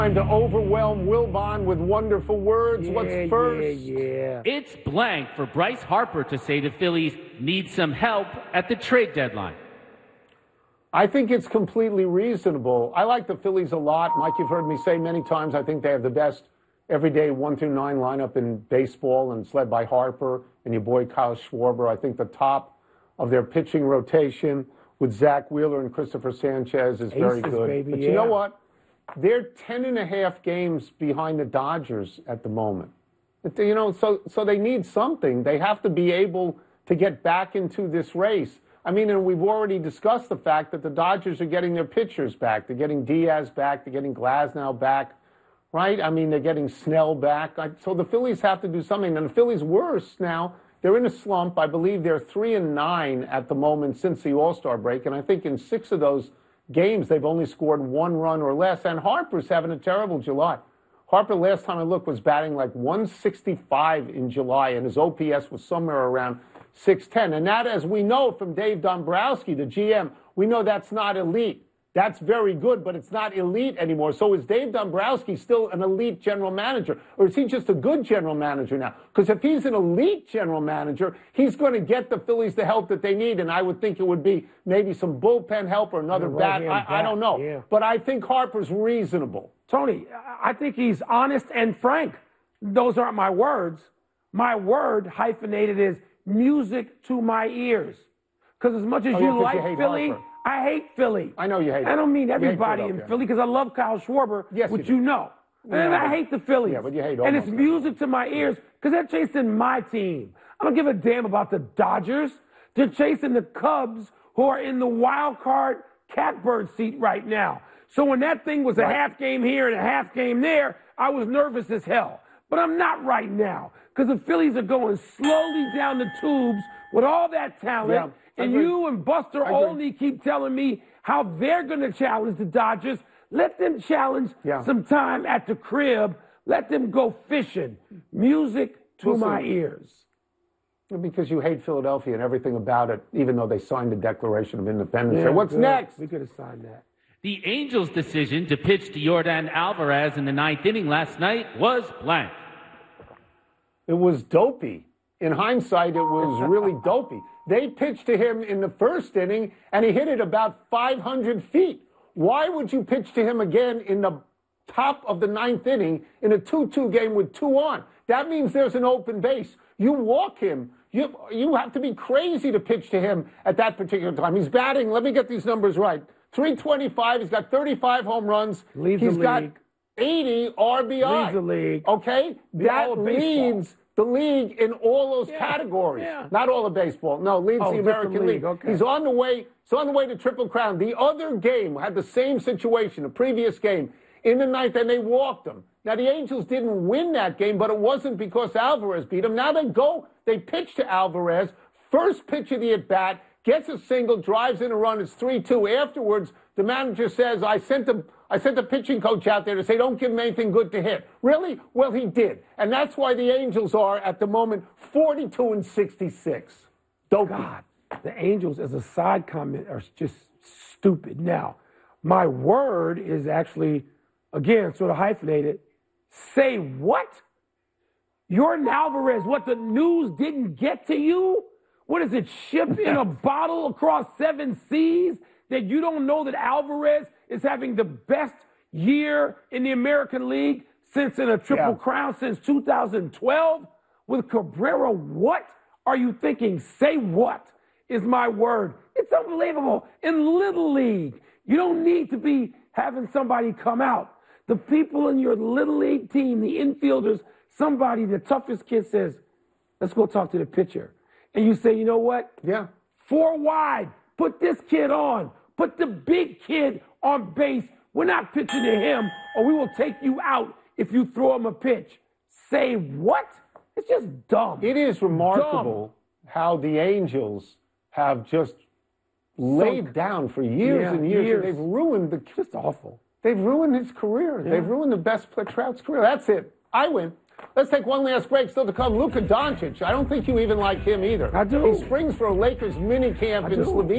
Trying to overwhelm Wilbon with wonderful words. What's first? Yeah. It's blank for Bryce Harper to say the Phillies need some help at the trade deadline. I think it's completely reasonable. I like the Phillies a lot. Mike, you've heard me say many times, I think they have the best everyday 1 through 9 lineup in baseball, and it's led by Harper and your boy Kyle Schwarber. I think the top of their pitching rotation with Zach Wheeler and Christopher Sanchez is very good. Baby, but yeah. You know what? They're 10.5 games behind the Dodgers at the moment. You know, so they need something. They have to be able to get back into this race. I mean, and we've already discussed the fact that the Dodgers are getting their pitchers back. They're getting Diaz back. They're getting Glasnow back, right? I mean, they're getting Snell back. So the Phillies have to do something. And the Phillies worse now. They're in a slump. I believe they're 3-9 at the moment since the All-Star break. And I think in 6 of those games, they've only scored 1 run or less. And Harper's having a terrible July. Harper, last time I looked, was batting like 165 in July, and his OPS was somewhere around 610. And that, as we know from Dave Dombrowski, the GM, we know that's not elite. That's very good, but it's not elite anymore. So is Dave Dombrowski still an elite general manager, or is he just a good general manager now? Because if he's an elite general manager, he's going to get the Phillies the help that they need, and I would think it would be maybe some bullpen help or another bat. I don't know. Yeah. But I think Harper's reasonable. Tony, I think he's honest and frank. Those aren't my words. My word, hyphenated, is music to my ears. Because as much as you like Philly, Harper. I hate Philly. I know you hate it. I don't mean everybody in Philly, because I love Kyle Schwarber, which you know. And I hate the Phillies. Yeah, but you hate and it's almost music to my ears because they're chasing my team. I don't give a damn about the Dodgers. They're chasing the Cubs, who are in the wild card catbird seat right now. So when that thing was a half game here and a half game there, I was nervous as hell. But I'm not right now, because the Phillies are going slowly down the tubes with all that talent. Yeah, and you and Buster Olney keep telling me how they're going to challenge the Dodgers. Let them challenge some time at the crib. Let them go fishing. Music to my ears. Because you hate Philadelphia and everything about it, even though they signed the Declaration of Independence. Yeah, So what's next? We could have signed that. The Angels' decision to pitch to Yordan Alvarez in the 9th inning last night was blank. It was dopey. In hindsight, it was really dopey. They pitched to him in the 1st inning, and he hit it about 500 feet. Why would you pitch to him again in the top of the 9th inning in a 2-2 game with 2 on? That means there's an open base. You walk him. You have to be crazy to pitch to him at that particular time. He's batting, let me get these numbers right, 325. He's got 35 home runs. He's got 80 RBI. Leads the league. Okay? That leads the league in all those categories. Yeah. Not all of baseball. No, leads the American League. Okay. He's on the way to Triple Crown. The other game had the same situation, the previous game, in the 9th, and they walked him. Now, the Angels didn't win that game, but it wasn't because Alvarez beat him. Now they pitch to Alvarez. First pitch of the at-bat, gets a single, drives in a run. It's 3-2. Afterwards, the manager says, I sent the pitching coach out there to say, don't give him anything good to hit. Really? Well, he did. And that's why the Angels are, at the moment, 42-66. Dopey. God, the Angels, as a side comment, are just stupid. Now, my word is actually, again, sort of hyphenated. Say what? Yordan Alvarez, what, the news didn't get to you? What is it, shipped in a bottle across 7 seas, that you don't know that Alvarez is having the best year in the American League since in a Triple Crown since 2012? With Cabrera, what are you thinking? Say what is my word. It's unbelievable. In Little League, you don't need to be having somebody come out. The people in your Little League team, the infielders, somebody, the toughest kid says, let's go talk to the pitcher. And you say, you know what? 4 wide. Put this kid on. Put the big kid on base. We're not pitching to him, or we will take you out if you throw him a pitch. Say what? It's just dumb. It is remarkable how the Angels have just laid down for years and years. And they've ruined just awful. They've ruined his career. They've ruined the best player, Trout's career. That's it. I win. Let's take one last break. Still to come, Luka Doncic. I don't think you even like him either. I do. He springs for a Lakers mini camp in Slovenia.